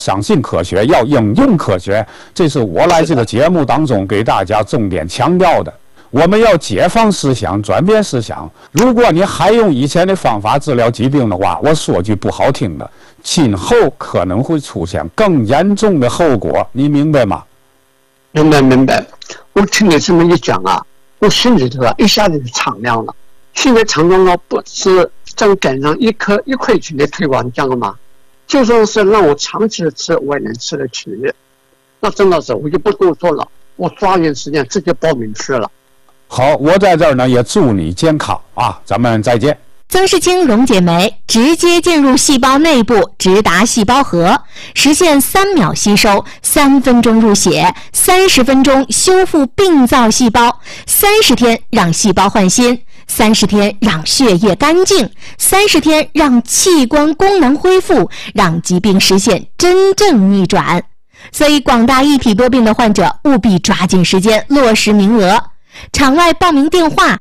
相信科学，要应用科学，这是我来这个节目当中给大家重点强调的。我们要解放思想，转变思想。如果你还用以前的方法治疗疾病的话，我说句不好听的，今后可能会出现更严重的后果，你明白吗？ 明白。我听你这么一讲啊，我心里头一下子就敞亮了。现在长荣不是正赶上1块钱的推广价了吗？就算是让我长期的吃，我也能吃得起。那郑老师，我就不多说了，我抓紧时间直接报名去了。 好，我在这儿呢也祝你健康啊，咱们再见。 曾氏清溶解酶直接进入细胞内部，直达细胞核，实现3秒吸收、3分钟入血、30分钟修复病灶细胞、30天让细胞换新、30天让血液干净、30天让器官功能恢复，让疾病实现真正逆转。所以广大异体多病的患者务必抓紧时间落实名额。场外报名电话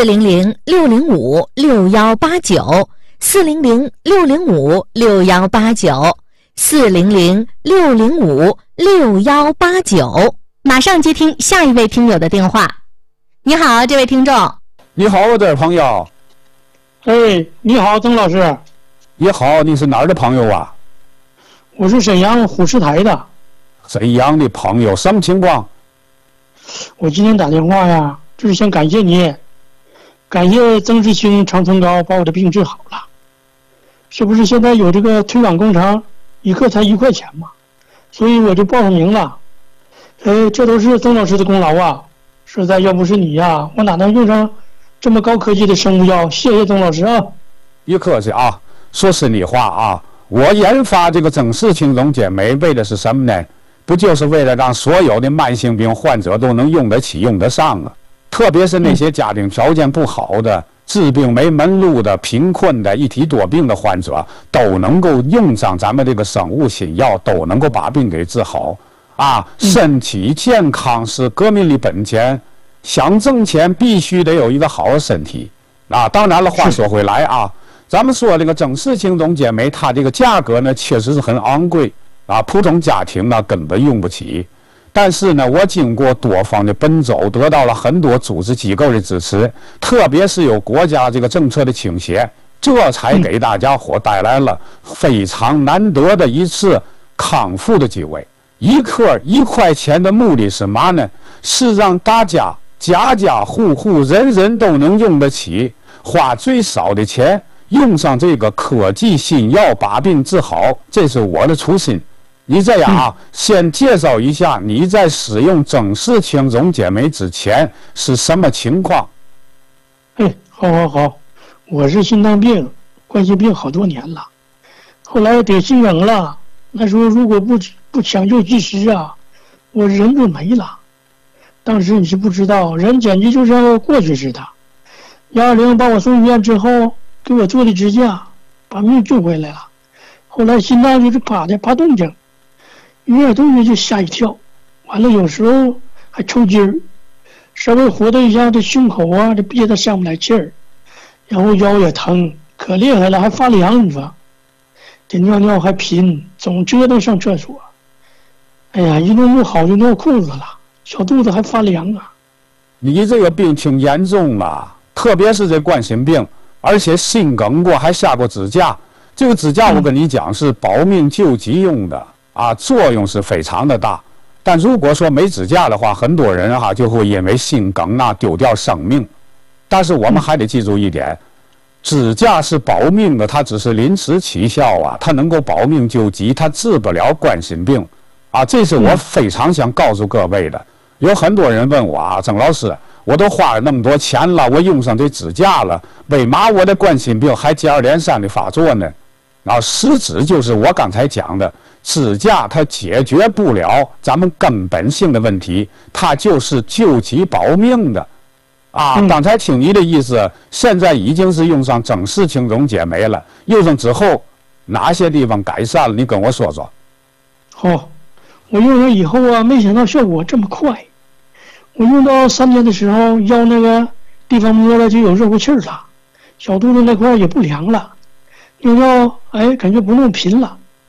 400-605-6189 400-605-6189 400-605-6189。马上接听下一位听友的电话。你好，这位听众。 你好，我的朋友。 哎，你好，曾老师。 你好，你是哪儿的朋友啊？ 我是沈阳虎石台的。 沈阳的朋友，什么情况？ 我今天打电话呀，就是想感谢你，感谢曾世清、常存高把我的病治好了。是不是现在有这个推广工程，一克才1块钱嘛？所以我就报上名了。这都是曾老师的功劳啊！实在要不是你呀，我哪能用上这么高科技的生物药？谢谢曾老师啊！ 别客气啊，说实你话啊，我研发这个曾氏清溶解酶为的是什么呢？不就是为了让所有的慢性病患者都能用得起、用得上啊？特别是那些家庭条件不好的、治病没门路的、贫困的、一体多病的患者，都能够用上咱们这个生物新药，都能够把病给治好啊！身体健康是革命的本钱，想挣钱必须得有一个好的身体啊！当然了，话说回来啊，咱们说这个曾氏清溶解酶，它这个价格呢确实是很昂贵。普通家庭呢根本用不起，但是呢，我经过多方的奔走，得到了很多组织机构的支持，特别是有国家这个政策的倾斜，这才给大家伙带来了非常难得的一次康复的机会。1克1块钱的目的是嘛呢？是让大家家家户户人人都能用得起，花最少的钱用上这个科技新药把病治好，这是我的初心。你这样啊，先介绍一下你在使用曾氏清溶解酶之前是什么情况？ 好，我是心脏病、冠心病好多年了，后来得心梗了。那时候如果不抢救及时啊，我人就没了。当时你是不知道，人简直就像要过去似的。120把我送医院之后，给我做的支架，把命救回来了。后来心脏就是怕动静。有点东西就吓一跳，完了有时候还抽筋儿，稍微活动一下这胸口啊，这憋得上不来气儿，然后腰也疼，可厉害了，还发凉，你说，这尿尿还频，总折腾上厕所。哎呀，一弄不好就尿裤子了，小肚子还发凉啊。 你这个病挺严重了，特别是这冠心病，而且心梗过，还下过支架。这个支架我跟你讲是保命救急用的。作用是非常的大，但如果说没支架的话，很多人就会因为心梗丢掉生命。但是我们还得记住一点，支架是保命的，它只是临时起效啊，它能够保命救急，它治不了冠心病这是我非常想告诉各位的。有很多人问我曾老师，我都花了那么多钱了，我用上这支架了，为嘛我的冠心病还接二连三的发作呢？实质就是我刚才讲的，支架它解决不了咱们根本性的问题，它就是救急保命的刚才听你的意思，现在已经是用上曾氏清溶解酶了，用上之后哪些地方改善了？你跟我说说。 好，我用上以后没想到效果这么快。我用到3天的时候，腰那个地方摸了就有热乎气儿了，小肚子那块也不凉了，尿尿感觉不那么频了。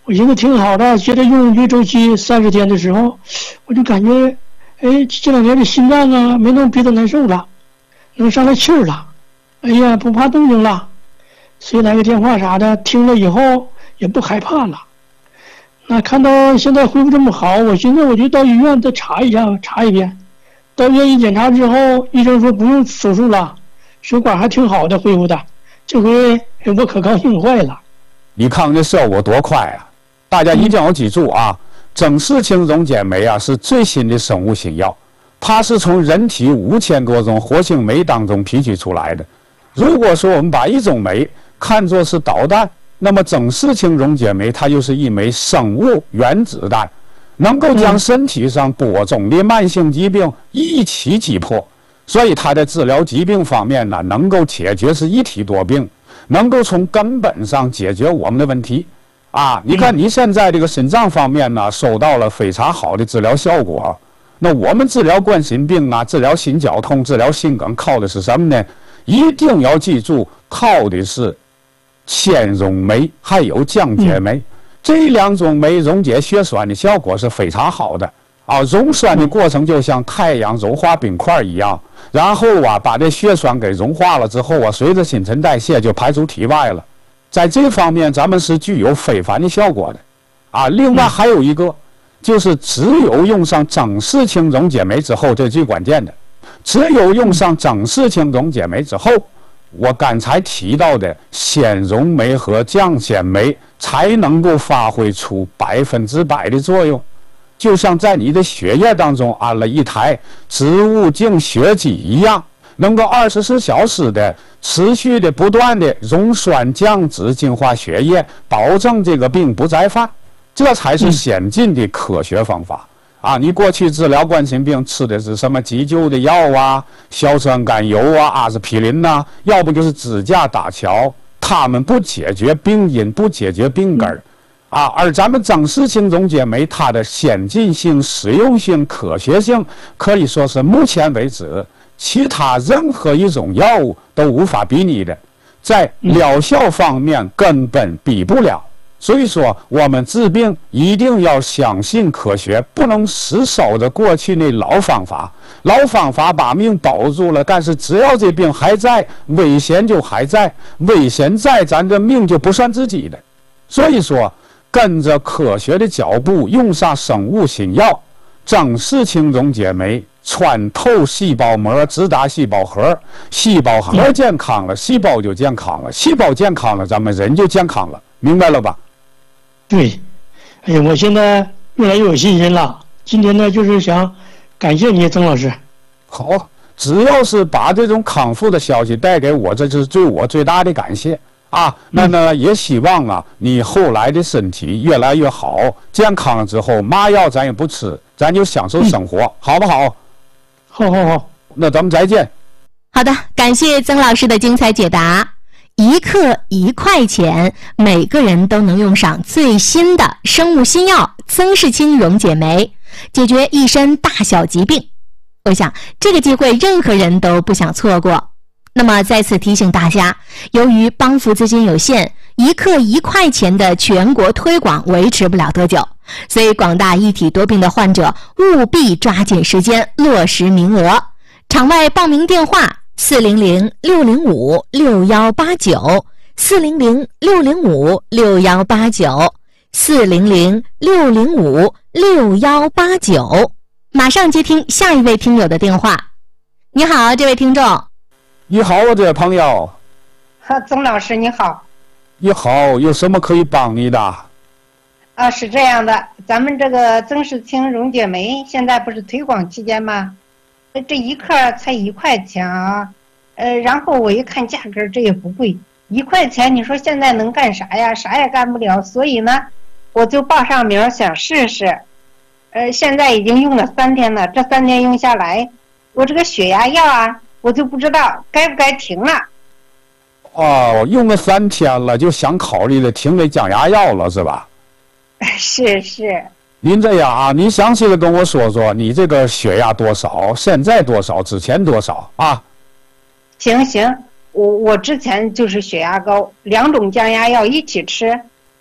我寻思挺好的，接着用一周期30天的时候，我就感觉，哎，这2年的心脏啊没那么憋得难受了，能上来气儿了，哎呀，不怕动静了，谁来个电话啥的，听了以后也不害怕了。那看到现在恢复这么好，我寻思我就到医院再查一遍。到医院一检查之后，医生说不用手术了，血管还挺好的，恢复的。这回我可高兴坏了。 你看这效果多快啊！大家一定要记住啊，整氏青溶解酶啊是最新的生物新药，它是从人体5000多种活性酶当中提取出来的。如果说我们把一种酶看作是导弹，那么整氏青溶解酶它就是一枚生物原子弹，能够将身体上多种的慢性疾病一起击破。所以它在治疗疾病方面呢，能够解决是一体多病，能够从根本上解决我们的问题。啊，你看你现在这个心脏方面呢，收到了非常好的治疗效果。那我们治疗冠心病啊，治疗心绞痛，治疗心梗，靠的是什么呢？一定要记住，靠的是纤溶酶还有降解酶。这2种酶溶解血栓的效果是非常好的啊。溶栓的过程就像太阳融化冰块一样，然后啊，把这血栓给融化了之后啊，随着新陈代谢就排出体外了。在这方面，咱们是具有非凡的效果的，啊，另外还有一个，就是只有用上整氏青溶解酶之后，这是最关键的，只有用上整氏青溶解酶之后，我刚才提到的纤溶酶和降纤酶才能够发挥出100%的作用，就像在你的血液当中安了一台植物净血机一样。能够24小时的持续的不断的溶栓降脂净化血液，保证这个病不再犯，这才是先进的科学方法啊！你过去治疗冠心病吃的是什么急救的药啊，硝酸甘油啊，阿司匹林呐，要不就是支架搭桥，他们不解决病因，不解决病根啊！而咱们整氏青溶解酶它的先进性、实用性、科学性，可以说是目前为止其他任何一种药物都无法比拟的，在疗效方面根本比不了。所以说，我们治病一定要相信科学，不能死守着过去那老方法。老方法把命保住了，但是只要这病还在，危险就还在，危险在，咱这命就不算自己的。所以说，跟着科学的脚步，用上生物新药，整氏青溶解酶穿透细胞膜，直达细胞核，细胞核健康了，细胞就健康了，细胞健康了，咱们人就健康了，明白了吧？ 对，哎呀，我现在越来越有信心了。今天呢，就是想感谢你，曾老师。 好，只要是把这种康复的消息带给我，这就是对我最大的感谢啊。那也希望啊，你后来的身体越来越好，健康了之后，嘛药咱也不吃，咱就享受生活，好不好？好，那咱们再见。 好的，感谢曾老师的精彩解答。1克1块钱，每个人都能用上最新的生物新药曾氏青溶解酶，解决一身大小疾病。我想这个机会任何人都不想错过。那么再次提醒大家，由于帮扶资金有限，1克1块钱的全国推广维持不了多久，所以广大一体多病的患者务必抓紧时间落实名额。场外报名电话400-605-6189 400-605-6189 400-605-6189。马上接听下一位听友的电话。你好，这位听众。 你好，我这位朋友。 曾老师你好。 你好，有什么可以帮你的？ 是这样的，咱们这个曾氏青溶解酶现在不是推广期间吗？这1克才1块钱啊，然后我一看价格，这也不贵，1块钱，你说现在能干啥呀？啥也干不了，所以呢，我就报上名想试试。现在已经用了3天了，这3天用下来，我这个血压药啊，我就不知道该不该停了。 哦，用了3天了，就想考虑的停这降压药了，是吧？ 是。 您这样啊，你详细的跟我说说，你这个血压多少？现在多少？之前多少啊？ 行，我之前就是血压高，2种降压药一起吃，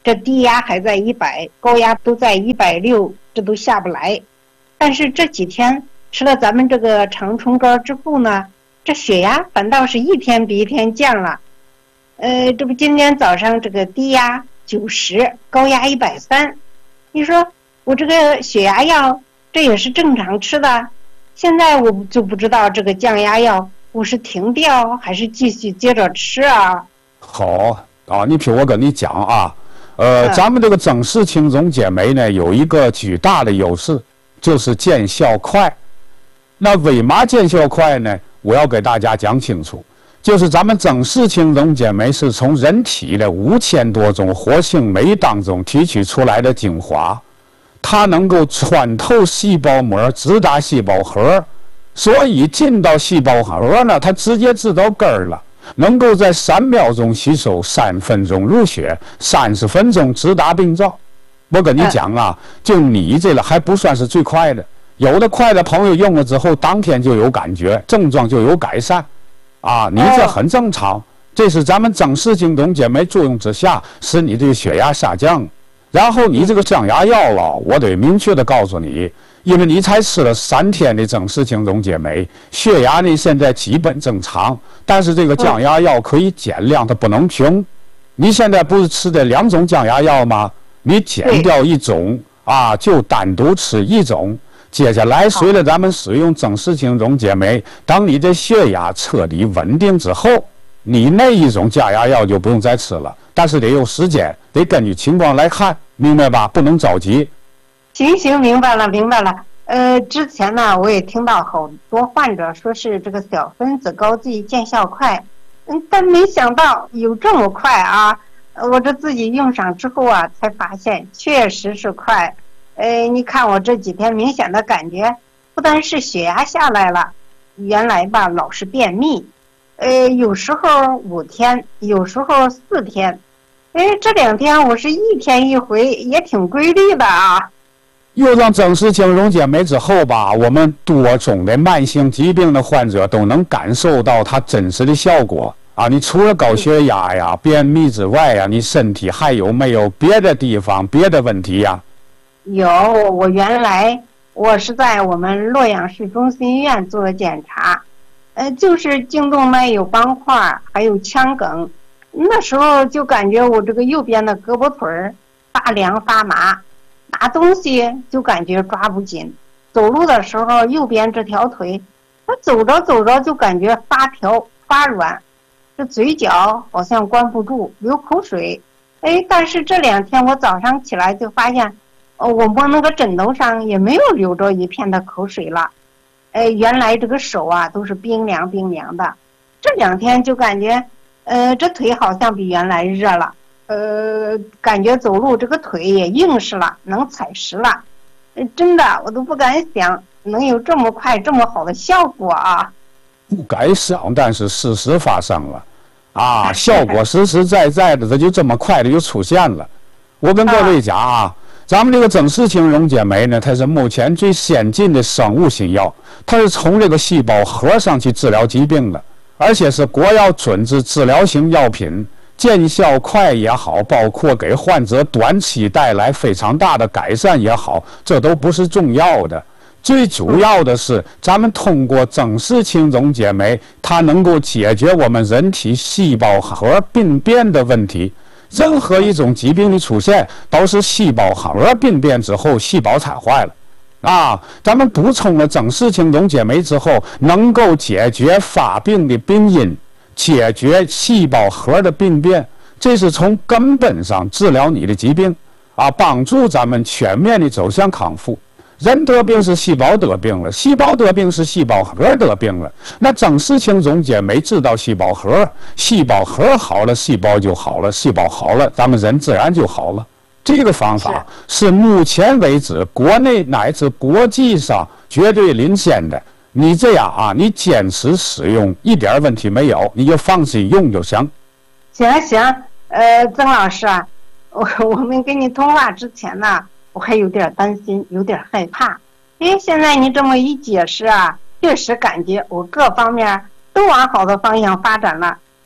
这低压还在100，高压都在160，这都下不来。但是这几天吃了咱们这个长春膏之后呢，这血压反倒是一天比一天降了。这不今天早上这个低压90，高压130，你说我这个血压药这也是正常吃的，现在我就不知道这个降压药我是停掉还是继续接着吃啊？ 好啊，你听我跟你讲啊，咱们这个增视轻溶解酶呢，有一个巨大的优势，就是见效快。那为嘛见效快呢？我要给大家讲清楚，就是咱们增视轻溶解酶是从人体的5000多种活性酶当中提取出来的精华，它能够穿透细胞膜，直达细胞核，所以进到细胞核呢，它直接治到根儿了。能够在3秒钟吸收，3分钟入血，30分钟直达病灶。我跟你讲啊，就你这个还不算是最快的，有的快的朋友用了之后，当天就有感觉，症状就有改善，啊，你这很正常。这是咱们增视轻溶解酶作用之下，使你这个血压下降。然后你这个降压药了，我得明确的告诉你，因为你才吃了3天的增视轻溶解酶，血压呢现在基本正常，但是这个降压药可以减量，它不能停。你现在不是吃的2种降压药吗？你减掉1种啊，就单独吃1种。接下来随着咱们使用增视轻溶解酶，当你的血压彻底稳定之后，你那1种降压药就不用再吃了，但是得有时间，得根据情况来看，明白吧？不能着急。 行，明白了。之前呢，我也听到好多患者说是这个小分子膏剂见效快，但没想到有这么快啊！我这自己用上之后啊，才发现确实是快。你看我这几天明显的感觉，不单是血压下来了，原来吧老是便秘，有时候5天，有时候4天，这2天我是1天1回，也挺规律的啊。 用上增视轻溶解酶之后吧，我们多种的慢性疾病的患者都能感受到它真实的效果啊！你除了高血压呀、便秘之外呀，你身体还有没有别的地方、别的问题呀？ 有，我原来我是在我们洛阳市中心医院做的检查，就是颈动脉有斑块，还有腔梗。那时候就感觉我这个右边的胳膊腿儿发凉发麻，拿东西就感觉抓不紧，走路的时候右边这条腿，它走着就感觉发条发软，这嘴角好像关不住，流口水。但是这2天我早上起来就发现，我摸那个枕头上也没有流着一片的口水了。原来这个手啊都是冰凉的。这2天就感觉，这腿好像比原来热了。感觉走路这个腿也硬实了，能踩实了。真的，我都不敢想能有这么快这么好的效果啊！ 不敢想，但是事实发生了，啊，效果实实在在的，它就这么快的就出现了。我跟各位讲啊，咱们这个增视轻溶解酶呢，它是目前最先进的生物新药，它是从这个细胞核上去治疗疾病的，而且是国药准治治疗型药品。见效快也好，包括给患者短期带来非常大的改善也好，这都不是重要的。最主要的是，咱们通过增视轻溶解酶，它能够解决我们人体细胞核病变的问题。任何一种疾病的出现，都是细胞核病变之后，细胞产坏了。啊，咱们补充了增视轻溶解酶之后，能够解决发病的病因，解决细胞核的病变，这是从根本上治疗你的疾病啊，帮助咱们全面的走向康复。人得病是细胞得病了，细胞得病是细胞核得病了。那增视轻溶解酶治到细胞核，细胞核好了，细胞就好了，细胞好了，咱们人自然就好了。这个方法是目前为止国内乃至国际上绝对领先的。你这样啊，你坚持使用一点问题没有，你就放心用就行。 行，曾老师啊，我们跟你通话之前呢，我还有点担心，有点害怕。现在你这么一解释啊，确实感觉我各方面都往好的方向发展了。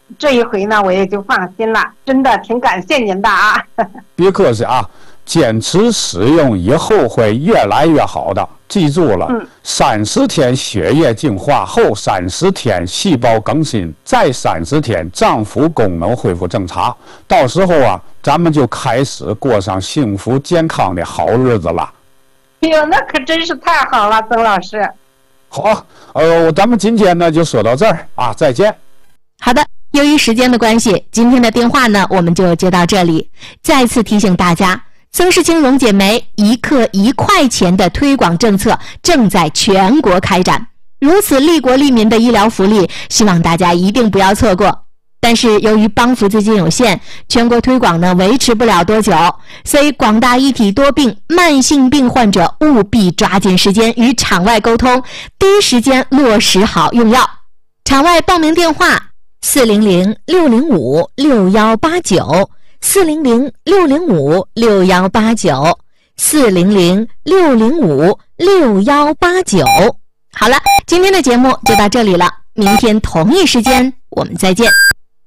这一回呢，我也就放心了，真的挺感谢您的啊。 别客气啊，坚持使用以后会越来越好的。记住了，30天血液净化后30天细胞更新，再30天脏腑功能恢复正常。到时候啊，咱们就开始过上幸福健康的好日子了。 哎呦，那可真是太好了，曾老师。 好，咱们今天呢就说到这儿啊，再见。 好的，由于时间的关系，今天的电话呢我们就接到这里。再次提醒大家，曾氏青溶解酶1克1块钱的推广政策正在全国开展，如此利国利民的医疗福利，希望大家一定不要错过。但是由于帮扶资金有限，全国推广呢维持不了多久，所以广大一体多病、慢性病患者务必抓紧时间与场外沟通，第一时间落实好用药。场外报名电话400-605-6189 400-605-6189 400-605-6189。好了，今天的节目就到这里了，明天同一时间我们再见。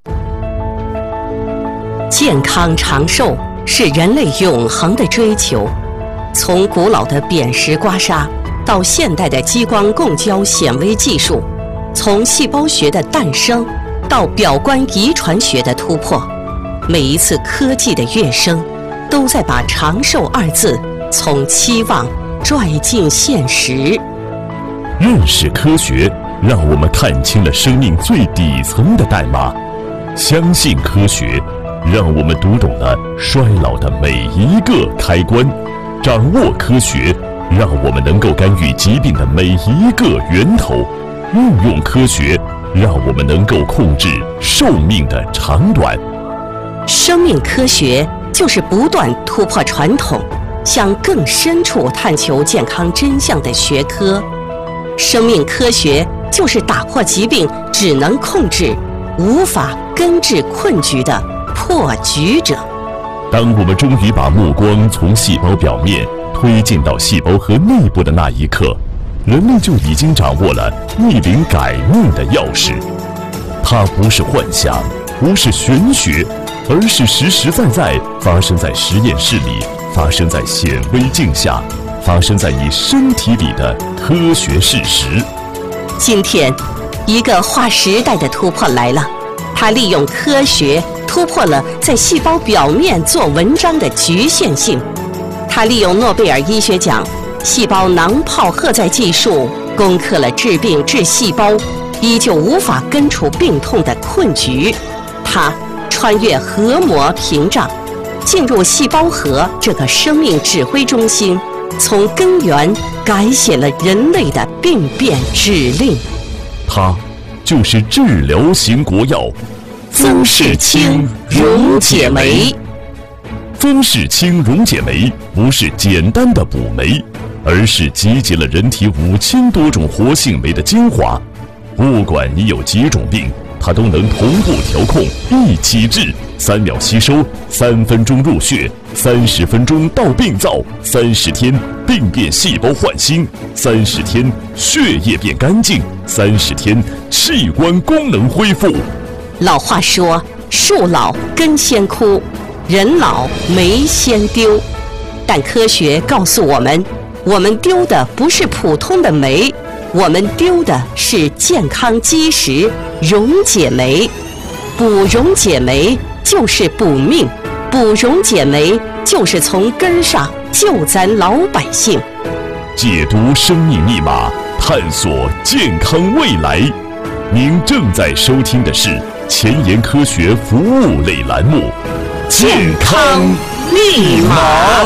健康长寿是人类永恒的追求，从古老的扁石刮痧到现代的激光共焦显微技术，从细胞学的诞生到表观遗传学的突破，每一次科技的跃升，都在把长寿2字从期望拽进现实。 认识科学，让我们看清了生命最底层的代码；相信科学，让我们读懂了衰老的每一个开关；掌握科学，让我们能够干预疾病的每一个源头；运用科学，让我们能够控制寿命的长短。 生命科学就是不断突破传统，向更深处探求健康真相的学科。生命科学就是打破疾病只能控制，无法根治困局的破局者。 当我们终于把目光从细胞表面推进到细胞核内部的那一刻，人类就已经掌握了逆龄改命的钥匙。它不是幻想，不是玄学，而是实实在在发生在实验室里，发生在显微镜下，发生在你身体里的科学事实。 今天，一个划时代的突破来了，它利用科学突破了在细胞表面做文章的局限性。它利用诺贝尔医学奖细胞囊泡荷载技术，攻克了治病治细胞依旧无法根除病痛的困局。它穿越核膜屏障，进入细胞核这个生命指挥中心，从根源改写了人类的病变指令。 它就是治疗型国药曾氏青溶解酶。 曾氏青溶解酶不是简单的补酶，而是集结了人体5000多种活性酶的精华。不管你有几种病，它都能同步调控，一起治，3秒吸收，3分钟入血，30分钟到病灶，30天病变细胞焕新，30天血液变干净，30天器官功能恢复。 老话说，树老根先枯，人老酶先丢。但科学告诉我们，我们丢的不是普通的酶，我们丢的是健康基石溶解酶。补溶解酶就是补命，补溶解酶就是从根上救咱老百姓。 解读生命密码，探索健康未来。您正在收听的是前沿科学服务类栏目《健康密码》。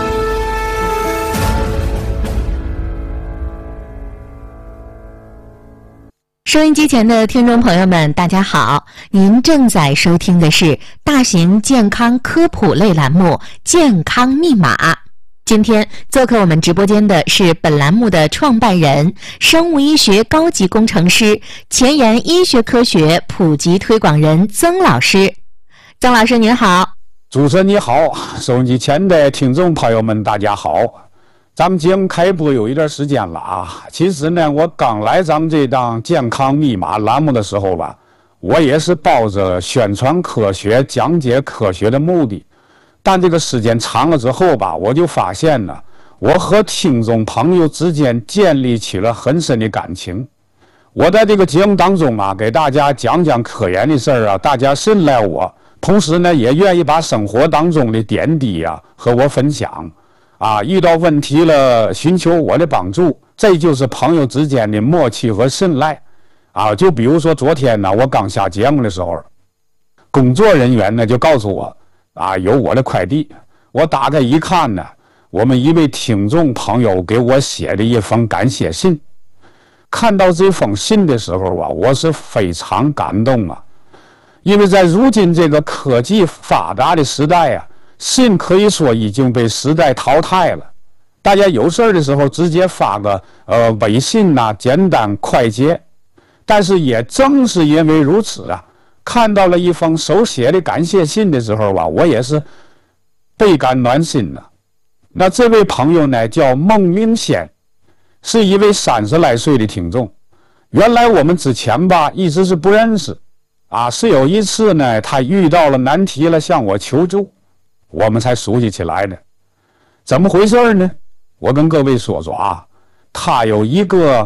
收音机前的听众朋友们，大家好！您正在收听的是大型健康科普类栏目《健康密码》。今天做客我们直播间的是本栏目的创办人、生物医学高级工程师、前沿医学科学普及推广人曾老师。曾老师您好。 主持人你好，收音机前的听众朋友们大家好。咱们节目开播有一段时间了啊，其实呢，我刚来咱们这档健康密码栏目的时候吧， 我也是抱着宣传科学、讲解科学的目的。但这个时间长了之后吧，我就发现呢，我和听众朋友之间建立起了很深的感情。我在这个节目当中啊，给大家讲讲科研的事儿啊，大家信赖我，同时呢，也愿意把生活当中的点滴啊和我分享。遇到问题了，寻求我的帮助，这就是朋友之间的默契和信赖。就比如说昨天呢，我刚下节目的时候，工作人员呢就告诉我，有我的快递。我打开一看呢，我们一位听众朋友给我写的一封感谢信。看到这封信的时候我是非常感动啊，因为在如今这个科技发达的时代信可以说已经被时代淘汰了。大家有事的时候直接发个微信简单快捷。但是也正是因为如此看到了一封手写的感谢信的时候我也是倍感暖心的。那这位朋友呢叫孟令先，是一位30来岁的听众。原来我们之前一直是不认识是有一次呢他遇到了难题了，向我求助，我们才熟悉起来的。怎么回事呢？我跟各位说说他有一个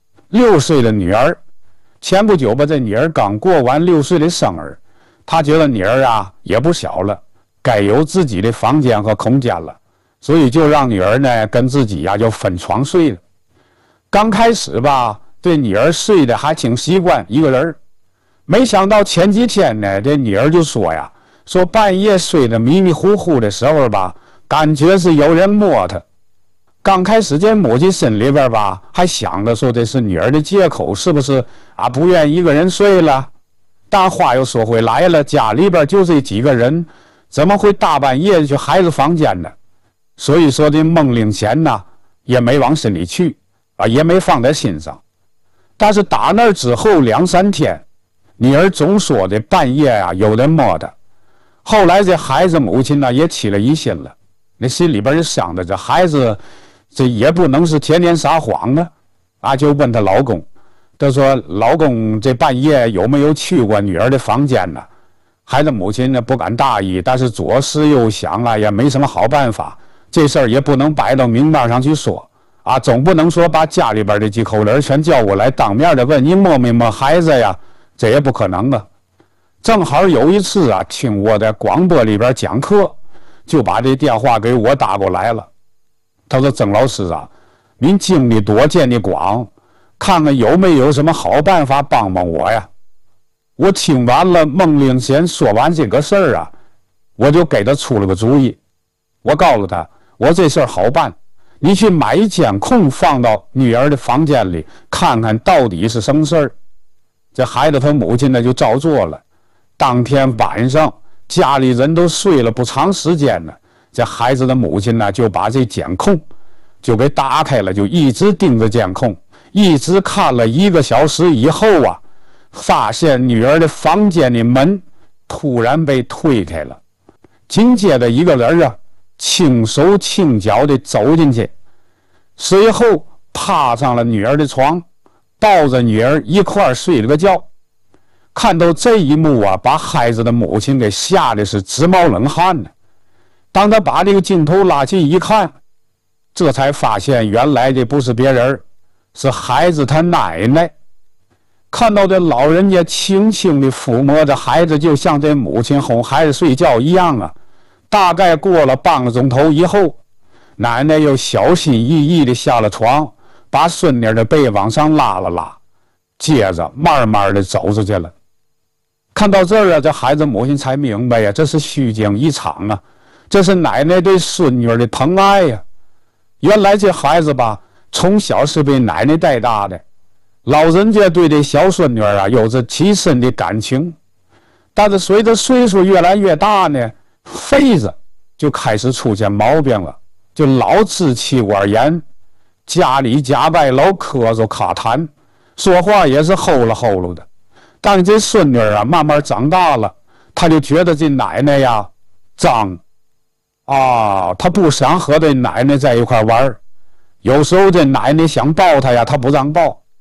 6岁的女儿，前不久这女儿刚过完6岁的生日，他觉得女儿也不小了，该有自己的房间和空间了，所以就让女儿呢跟自己就分床睡了。刚开始这女儿睡得还挺习惯一个人，没想到前几天呢，这女儿就说半夜睡得迷迷糊糊的时候感觉是有人摸她。刚开始这母亲心里边还想着说这是女儿的借口，是不是不愿意一个人睡了？但话又说回来了，家里边就这几个人，怎么会大半夜去孩子房间呢？所以说这孟令贤也没往心里去也没放在心上。但是打那之后2、3天，女儿总说的半夜有人摸她。后来这孩子母亲也起了疑心了，那心里边就想着这孩子这也不能是天天撒谎就问她老公，她说老公这半夜有没有去过女儿的房间呢？孩子母亲呢不敢大意，但是左思右想也没什么好办法，这事儿也不能摆到明面上去说总不能说把家里边的几口人全叫过来当面的问你摸没摸孩子呀，这也不可能正好有一次听我在广播里边讲课，就把这电话给我打过来了。他说曾老师您经历多见的广，看看有没有什么好办法帮帮我呀。我听完了孟令贤说完这个事儿我就给他出了个主意。我告诉他，我这事儿好办，你去买一监控放到女儿的房间里，看看到底是什么事儿。这孩子他母亲呢就照做了。当天晚上家里人都睡了不长时间呢，这孩子的母亲呢就把这监控就给打开了，就一直盯着监控，一直看了1个小时以后发现女儿的房间的门突然被推开了，紧接着一个人轻手轻脚地走进去，随后爬上了女儿的床，抱着女儿一块睡了个觉。看到这一幕把孩子的母亲给吓得是直冒冷汗呢。当他把这个镜头拉近一看，这才发现原来这不是别人，是孩子他奶奶。看到这老人家轻轻地抚摸着孩子，就像这母亲哄孩子睡觉一样大概过了半个钟头以后，奶奶又小心翼翼地下了床，把孙女的被往上拉了拉，接着慢慢地走出去了。看到这儿这孩子母亲才明白这是虚惊一场这是奶奶对孙女的疼爱原来这孩子从小是被奶奶带大的，老人家对这小孙女有着极深的感情。但是随着岁数越来越大呢，肺子就开始出现毛病了，就老支气管炎，家里家外老咳嗽卡痰，说话也是齁了齁了的。但这孙女慢慢长大了，她就觉得这奶奶脏她不想和这奶奶在一块玩，有时候这奶奶想抱她她不让抱。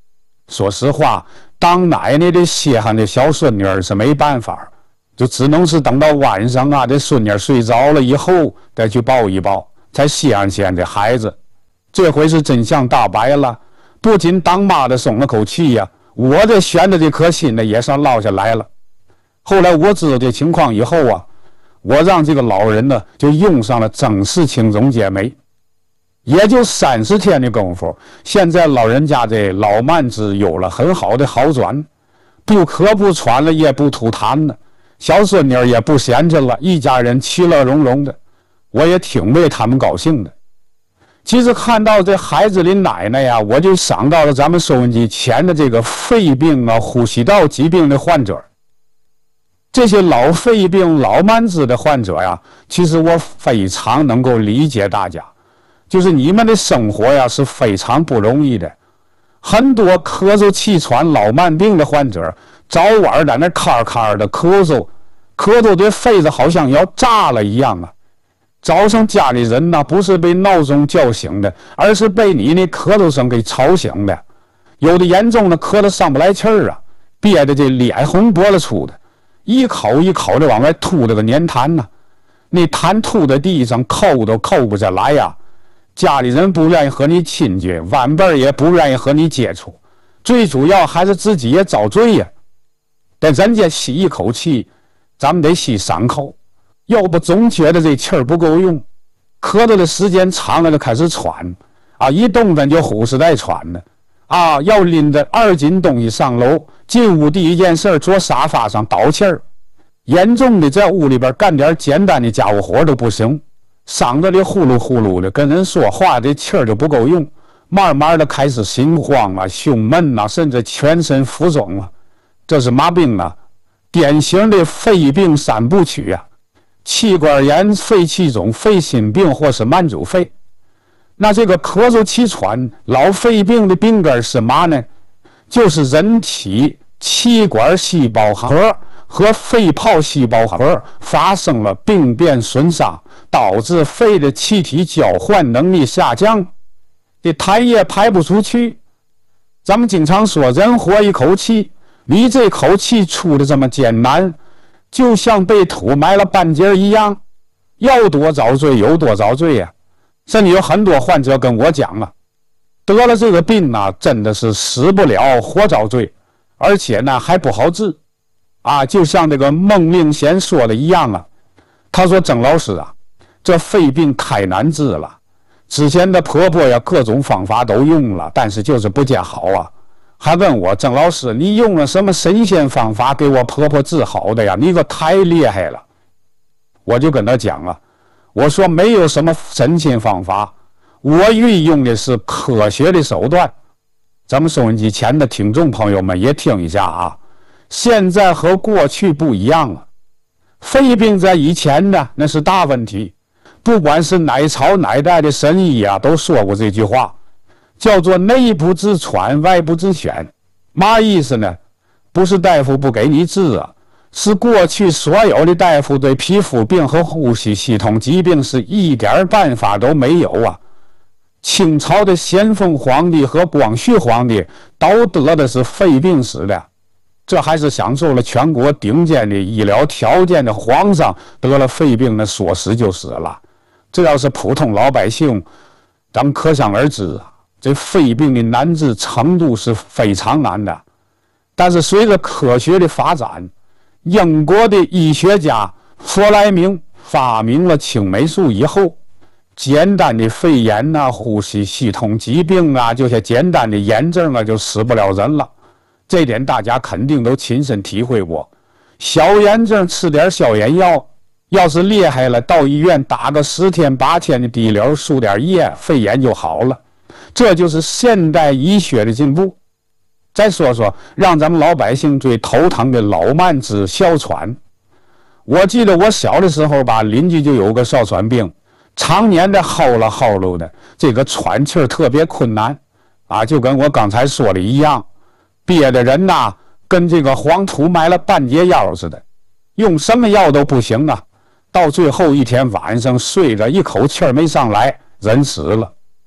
说实话，当奶奶的稀罕的小孙女是没办法，就只能是等到晚上啊，这孙女睡着了以后再去抱一抱，才稀罕些这孩子。这回是真相大白了，不仅当妈的松了口气呀，我这悬的这颗心呢也算落下来了。后来我知道这情况以后啊，我让这个老人呢就用上了曾氏青溶解酶，也就30天的功夫，现在老人家这老慢支有了很好的好转，不咳不喘了，也不吐痰了，小孙女也不闲着了，一家人其乐融融的，我也挺为他们高兴的。其实看到这孩子的奶奶呀，我就想到了咱们收音机前的这个肺病啊、呼吸道疾病的患者。这些老肺病、老慢支的患者呀，其实我非常能够理解大家，就是你们的生活呀是非常不容易的。很多咳嗽气喘老慢病的患者，早晚在那咔咔的咳嗽，咳嗽的肺子好像要炸了一样啊。早上家里人呢，不是被闹钟叫醒的，而是被你那咳嗽声给吵醒的。有的严重的咳得上不来气儿啊，憋得这脸红脖子粗的，一口一口的往外吐这个粘痰呢，那痰吐在地上，扣都扣不下来呀。家里人不愿意和你亲近，晚辈也不愿意和你接触，最主要还是自己也遭罪呀。但人家吸一口气，咱们得吸3口。要不总觉得这气儿不够用，咳嗽的时间长了就开始喘啊，一动弹就呼哧带喘的啊，要拎着2斤东西上楼，进屋第一件事坐沙发上倒气儿，严重的在屋里边干点简单的家务活都不行，嗓子里呼噜呼噜的，跟人说话这气儿就不够用，慢慢的开始心慌啊、胸闷啊，甚至全身浮肿啊。这是嘛病啊？典型的肺病3部曲啊。气管炎、肺气肿、肺心病或是慢阻肺。那这个咳嗽气喘老肺病的病根是嘛呢？就是人体气管细胞核和肺泡细胞核发生了病变损伤，导致肺的气体交换能力下降，这痰液排不出去。咱们经常说人活一口气，你这口气出的这么艰难，就像被土埋了半截一样，要多遭罪有多遭罪呀。甚至有很多患者跟我讲了，得了这个病啊，真的是死不了活遭罪，而且呢还不好治啊。就像这个孟令贤说的一样啊，他说曾老师啊，这肺病太难治了，之前的婆婆呀各种方法都用了，但是就是不见好啊。还问我，曾老师你用了什么神仙方法给我婆婆治好的呀？你可太厉害了。我就跟他讲啊，我说没有什么神仙方法，我运用的是科学的手段。咱们收音机前的听众朋友们也听一下啊，现在和过去不一样了。肺病在以前呢那是大问题，不管是哪朝哪代的神医啊都说过这句话，叫做内部自传，外部自选。嘛意思呢？不是大夫不给你治啊，是过去所有的大夫对皮肤病和呼吸系统疾病是一点办法都没有啊。清朝的咸丰皇帝和光绪皇帝都得的是肺病死的，这还是享受了全国顶尖的医疗条件的皇上得了肺病呢，说死就死了。这要是普通老百姓，咱们可想而知啊，这肺病的难治程度是非常难的。但是随着科学的发展，英国的医学家弗莱明发明了青霉素以后，简单的肺炎啊、呼吸系统疾病啊，这些简单的炎症啊，就死不了人了。这点大家肯定都亲身体会过。小炎症吃点消炎药，要是厉害了，到医院打个10天8天的滴流，输点液，肺炎就好了。这就是现代医学的进步。再说说让咱们老百姓最头疼的老慢支、哮喘。我记得我小的时候吧，邻居就有个哮喘病，常年的嚎了嚎噜的，这个喘气儿特别困难啊，就跟我刚才说的一样，憋的人呐，跟这个黄土埋了半截腰似的，用什么药都不行啊。到最后一天晚上睡着，一口气儿没上来，人死了。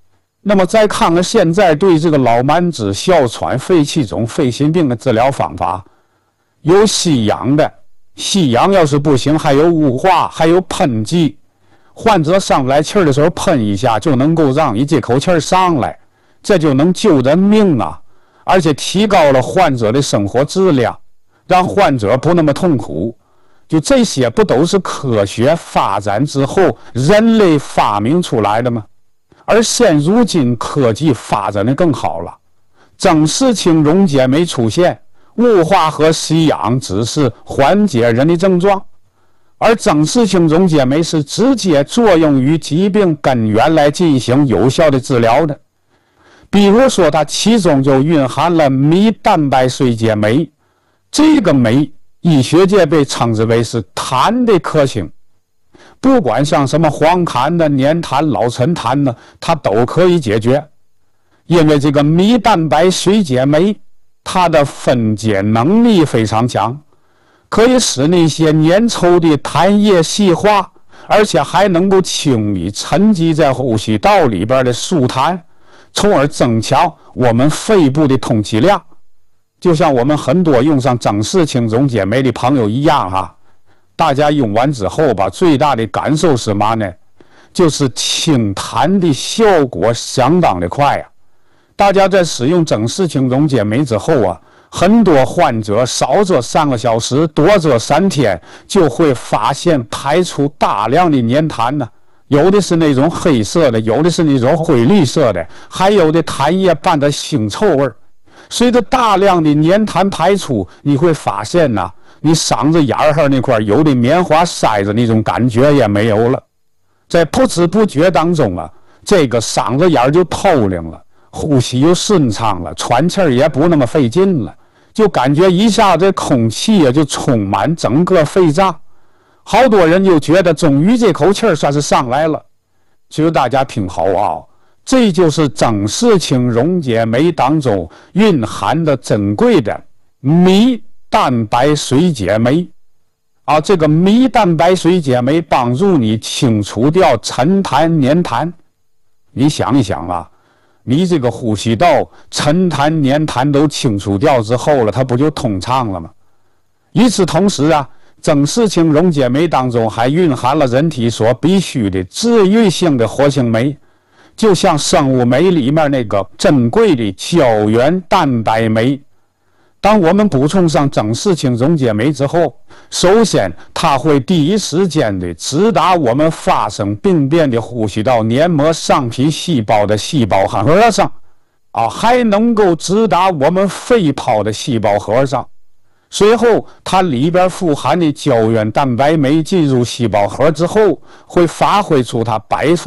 那么再看看现在对这个老慢支、哮喘、肺气肿、肺心病的治疗方法，有吸氧的，吸氧要是不行，还有雾化，还有喷剂。患者上不来气儿的时候喷一下，就能够让你这口气儿上来，这就能救人命啊！而且提高了患者的生活质量，让患者不那么痛苦。就这些不都是科学发展之后人类发明出来的吗？而现如今科技发展的更好了，整式氢溶解酶出现，雾化和吸氧只是缓解人的症状，而整式氢溶解酶是直接作用于疾病根源来进行有效的治疗的。比如说它其中就蕴含了醚蛋白水解酶，这个酶医学界被称之为是痰的克星，不管像什么黄痰的、黏痰、老陈痰的，它都可以解决。因为这个醚蛋白水解酶，它的分解能力非常强，可以使那些粘稠的痰液细化，而且还能够清理沉积在呼吸道里边的俗痰，从而增强我们肺部的通气量。就像我们很多用上整式氢溶解酶的朋友一样哈，大家用完之后吧，最大的感受是嘛呢？就是清痰的效果相当的快啊！大家在使用整式氢溶解酶之后啊，很多患者少则3个小时，多则3天，就会发现排出大量的粘痰呢。有的是那种黑色的，有的是那种灰绿色的，还有的痰液伴着腥臭味儿。随着大量的粘痰排出，你会发现呢，你嗓子眼儿那块有的棉花塞子那种感觉也没有了，在不知不觉当中啊，这个嗓子眼儿就透亮了，呼吸又顺畅了，喘气儿也不那么费劲了，就感觉一下这空气啊就充满整个肺脏，好多人就觉得终于这口气儿算是上来了。其实大家听好啊，这就是整式氢溶解酶当中蕴含的珍贵的醚蛋白水解酶啊，这个醚蛋白水解酶帮助你清除掉沉痰黏痰。你想一想啊，你这个呼吸道沉痰黏痰都清除掉之后了，它不就通畅了吗？与此同时啊，整式氢溶解酶当中还蕴含了人体所必需的治愈性的活性酶，就像生物酶里面那个珍贵的胶原蛋白酶。当我们补充上整式氢溶解酶之后，首先它会第一时间的直达我们发生病变的呼吸道黏膜上皮细胞的细胞核上啊，还能够直达我们肺泡的细胞核上。随后它里边富含的胶原蛋白酶进入细胞核之后，会发挥出它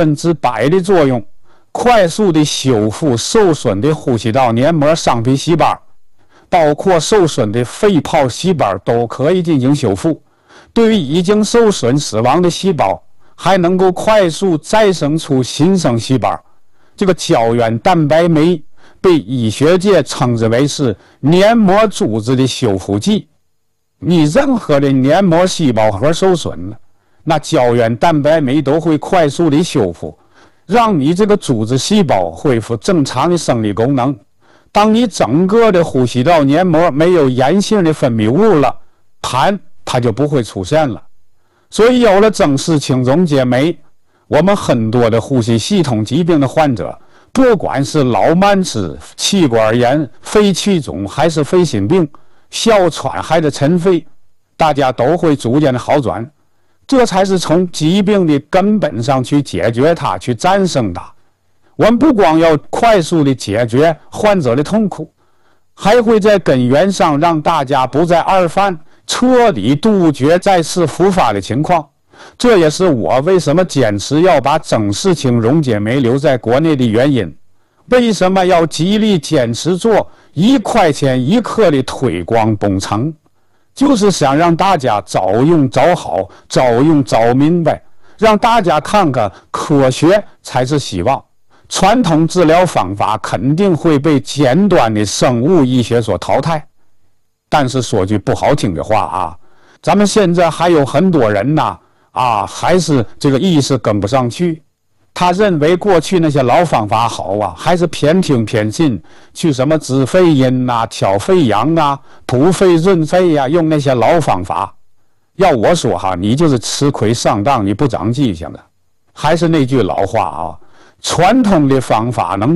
100%的作用，快速的修复受损的呼吸道黏膜上皮细胞，包括受损的肺泡细胞都可以进行修复。对于已经受损死亡的细胞，还能够快速再生出新生细胞。这个胶原蛋白酶被医学界称之为是黏膜组织的修复剂。你任何的黏膜细胞核受损了，那胶原蛋白酶都会快速的修复，让你这个组织细胞恢复正常的生理功能。当你整个的呼吸道黏膜没有炎性的分泌物了，痰它就不会出现了。所以有了整式氢溶解酶，我们很多的呼吸系统疾病的患者，不管是老慢支、气管炎、肺气肿，还是肺心病、哮喘，还是尘肺，大家都会逐渐的好转。这才是从疾病的根本上去解决它，去战胜它。我们不光要快速的解决患者的痛苦，还会在根源上让大家不再二犯，彻底杜绝再次复发的情况。这也是我为什么坚持要把整式氢溶解酶留在国内的原因。为什么要极力坚持做1块钱1克的推广工程，就是想让大家早用早好，早用早明白，让大家看看科学才是希望。传统治疗方法肯定会被尖端的生物医学所淘汰。但是说句不好听的话啊，咱们现在还有很多人呐还是这个意识跟不上去。 他认为过去那些老方法好啊，还是偏听偏信，去什么滋肥阴啊、挑肥阳啊、补肥润肺啊，用那些老方法。要我说哈，你就是吃亏上当，你不长记性的。还是那句老话啊，传统的方法能